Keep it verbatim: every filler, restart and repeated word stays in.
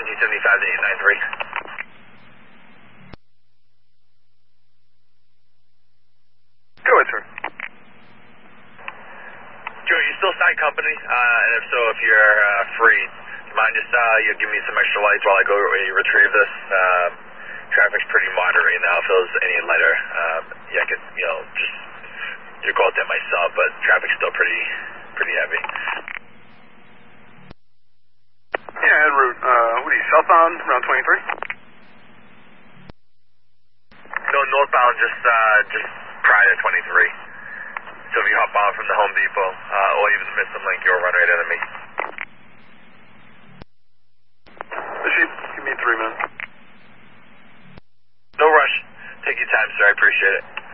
G seventy-five to eight nine three. Go ahead, sir. Joe, you still sign company? Uh, and if so, if you're uh, free, do you mind just uh, you give me some extra lights while I go uh, retrieve this? Um, traffic's pretty moderate right now. If it was any lighter, um, yeah, I could, you know, just you call it that myself, but traffic's still pretty, pretty heavy. Yeah, en route. Uh, what are you, southbound, around twenty-three? No, northbound, just uh, just prior to twenty-three. So if you hop on from the Home Depot, uh, or even the Missing Link, you'll run right into me. Machine, give me three minutes. No rush. Take your time, sir. I appreciate it.